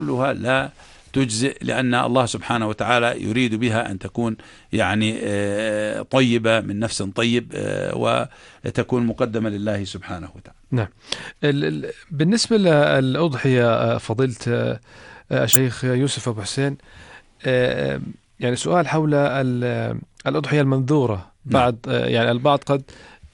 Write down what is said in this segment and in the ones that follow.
كلها لا تجزئ، لأن الله سبحانه وتعالى يريد بها أن تكون يعني طيبة من نفس طيب، وتكون مقدمة لله سبحانه وتعالى. نعم. بالنسبة للأضحية فضيلة الشيخ يوسف أبو حسين، يعني سؤال حول الأضحية المنذورة. بعد يعني البعض قد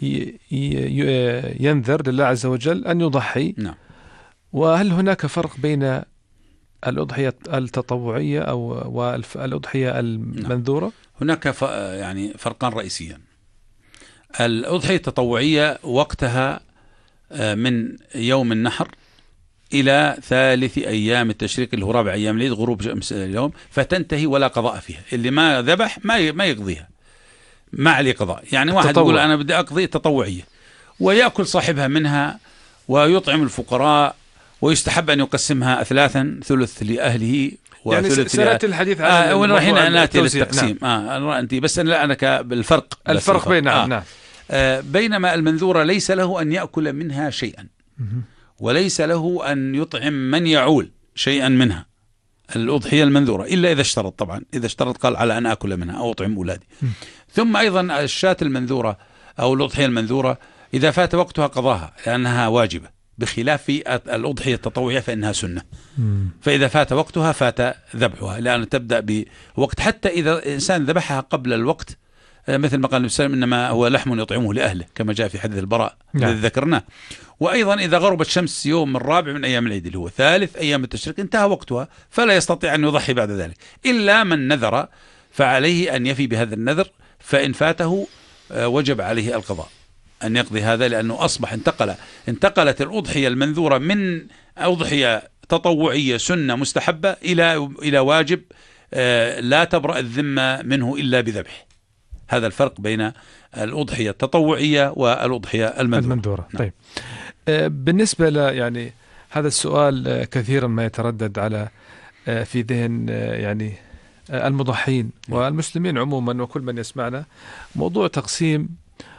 ينذر لله عز وجل أن يضحي. نعم. وهل هناك فرق بين الأضحية التطوعية والأضحية المنذورة؟ نعم. هناك يعني فرقان رئيسيان. الأضحية التطوعية وقتها من يوم النحر إلى 3 أيام التشريق اللي هو 4 أيام العيد غروب شمس اليوم، فتنتهي ولا قضاء فيها. اللي ما ذبح ما يقضيها، ما عليه قضاء. يعني واحد يقول أنا بدي أقضي تطوعية ويأكل صاحبها منها ويطعم الفقراء، ويستحب أن يقسمها 3 ثلث لأهله يعني سنة الحديث عن هنا ناتي للتقسيم. أنت بس أنا بالفرق بين نعم. بينما المنذورة ليس له أن يأكل منها شيئا، وليس له أن يطعم من يعول شيئا منها، الأضحية المنذورة، إلا إذا اشترط. طبعا إذا اشترط قال على أن أكل منها أو أطعم أولادي. ثم أيضا الشاة المنذورة أو الأضحية المنذورة إذا فات وقتها قضاها لأنها واجبة، بخلاف الأضحية التطوعية فإنها سنة. فإذا فات وقتها فات ذبحها، لأن تبدأ بوقت. حتى إذا الإنسان ذبحها قبل الوقت، مثل ما قال النبي صلى الله عليه وسلم إنما هو لحم يطعمه لأهله، كما جاء في حديث البراء الذي ذكرناه. وأيضا إذا غربت الشمس يوم الرابع من أيام العيد اللي هو 3 أيام التشريق انتهى وقتها، فلا يستطيع أن يضحي بعد ذلك إلا من نذر، فعليه أن يفي بهذا النذر. فإن فاته وجب عليه القضاء، أن يقضي هذا، لأنه أصبح انتقلت الأضحية المنذورة من أضحية تطوعية سنة مستحبة إلى واجب لا تبرأ الذمة منه إلا بذبح. هذا الفرق بين الأضحية التطوعية والأضحية المنذورة. طيب، بالنسبة يعني هذا السؤال كثيرا ما يتردد على في ذهن يعني المضحين والمسلمين عموما وكل من يسمعنا، موضوع تقسيم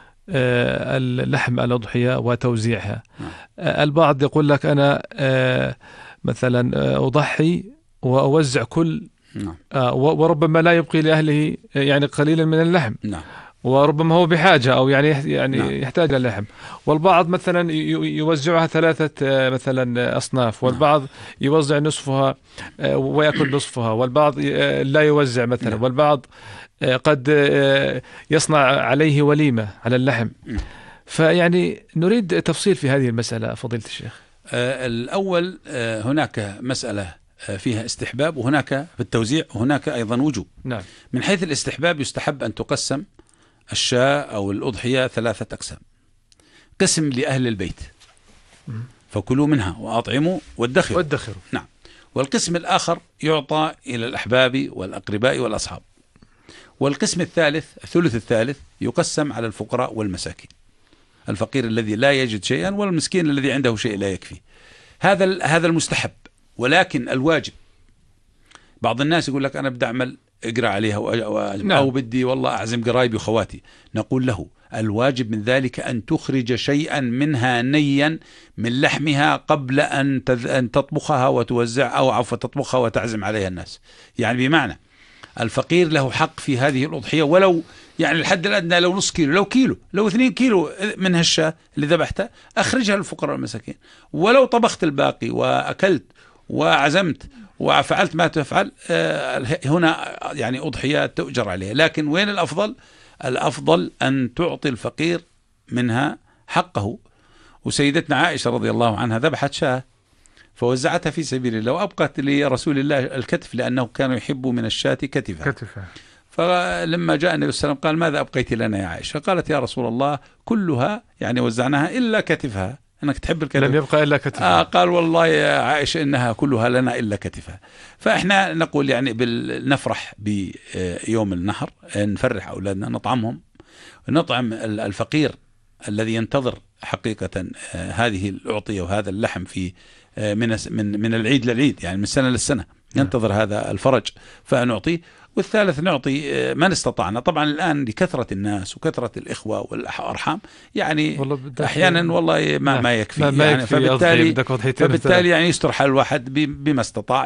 اللحم الأضحية وتوزيعها. البعض يقول لك أنا مثلا أضحي وأوزع كل، وربما لا يبقي لأهله يعني قليلا من اللحم، وربما هو بحاجة أو يعني يحتاج إلى اللحم. والبعض مثلا يوزعها 3 مثلا أصناف، والبعض يوزع نصفها ويأكل نصفها، والبعض لا يوزع مثلا، والبعض قد يصنع عليه وليمة على اللحم. فيعني نريد تفصيل في هذه المسألة فضيلة الشيخ. الأول هناك مسألة فيها استحباب، وهناك في التوزيع، وهناك أيضا وجوب. نعم. من حيث الاستحباب يستحب أن تقسم الشاة أو الأضحية 3 أقسام. قسم لأهل البيت فكلوا منها وأطعموا وادخروا. نعم. والقسم الآخر يعطى إلى الأحباب والأقرباء والأصحاب. والقسم الثالث، الثلث الثالث، يقسم على الفقراء والمساكين، الفقير الذي لا يجد شيئا والمسكين الذي عنده شيء لا يكفي. هذا المستحب. ولكن الواجب، بعض الناس يقول لك أنا بدي أعمل اقرأ عليها أو بدي والله أعزم قرايبي وخواتي. نقول له الواجب من ذلك أن تخرج شيئا منها نيا من لحمها قبل أن تطبخها وتوزع، أو عفوا تطبخها وتعزم عليها الناس. يعني بمعنى الفقير له حق في هذه الأضحية، ولو يعني الحد الأدنى لو نص كيلو، لو كيلو، لو 2 كيلو من هالشاة اللي ذبحتها أخرجها للفقراء والمساكين. ولو طبخت الباقي وأكلت وعزمت وفعلت ما تفعل، هنا يعني أضحيات تؤجر عليها. لكن وين الأفضل؟ الأفضل أن تعطي الفقير منها حقه. وسيدتنا عائشة رضي الله عنها ذبحت شاة فوزعتها في سبيل الله، وأبقت لرسول الله الكتف، لأنه كان يحب من الشاة كتفها. فلما جاء النبي صلى الله عليه وسلم قال ماذا أبقيت لنا يا عائشة؟ قالت يا رسول الله كلها يعني وزعناها إلا كتفها، أنك تحب الكتف، لم يبقى إلا كتفها. قال والله يا عائشة إنها كلها لنا إلا كتفها. فإحنا نقول يعني نفرح بيوم النحر، نفرح أولادنا، نطعمهم، نطعم الفقير الذي ينتظر حقيقة هذه الأعطية وهذا اللحم في من العيد للعيد، يعني من السنة للسنة ينتظر هذا الفرج فنعطيه. والثالث نعطي من استطعنا. طبعا الآن لكثرة الناس وكثرة الإخوة والأرحام يعني أحيانا والله ما يكفي، يعني فبالتالي يعني يستر حال الواحد بما استطاع.